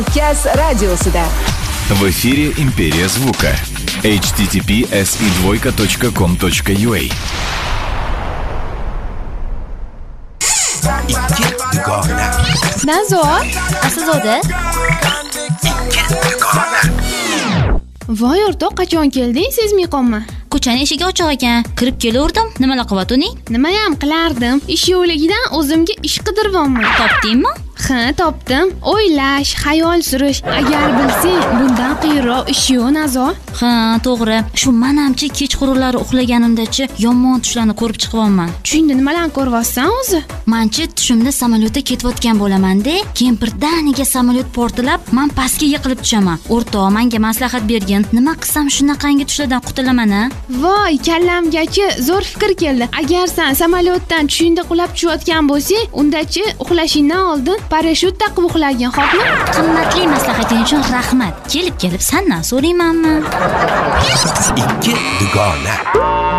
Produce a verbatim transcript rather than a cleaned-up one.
Kaz radiosida. В эфире Империя звука. эйч ти ти пи эс и двойка точка ком точка ю а. Ikki dugona. Nazor, Aslzoda. Ikki dugona. Voy o'rtoq, qachon kelding? Sezmay qolma. Ko'chani eshigi ochiq ekan. Kirib keluvdim. Nimalar qilyapsing? Nimayam qilardim? Ish yo'qligidan o'zimga ish qidiryapman. Topdingmi? Ha, topdim. O'ylash, xayol surish. Agar bilsang, bundan qiyinroq ish yo'q, Nazor. Ha, to'g'ri. Shu manamchi kechqurunlari uxlaganimdachi yomon tushlarni ko'rib chiqyapman. Tushingda nimalarni ko'ryapsan o'zi? Manchi tushimda samolyotda ketayotgan bo'laman-da, keyin birdaniga samolyot portlab, men pastga yiqilib tushaman. O'rtoq, menga maslahat bergin. Nima qilsam shunaqangi tushlardan qutulaman-a? Voy, kallamgachi zo'r fikr keldi. Agar sen samolyotdan tushingda qulab tushayotgan bo'lsang, undachi uxlashingdan oldin parashyut taqib uxlagin, xo'pmi? Qimmatli maslahating uchun rahmat. Kelib-kelib sendan so'raymanmi? Ikki dugona.